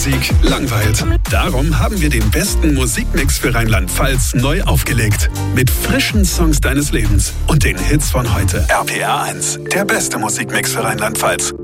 Musik langweilt. Darum haben wir den besten Musikmix für Rheinland-Pfalz neu aufgelegt. Mit frischen Songs deines Lebens und den Hits von heute. RPR 1, der beste Musikmix für Rheinland-Pfalz.